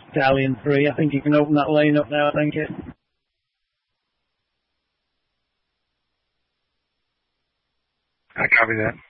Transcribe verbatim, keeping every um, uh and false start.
Stallion three. I think you can open that lane up now, I think it. I copy that.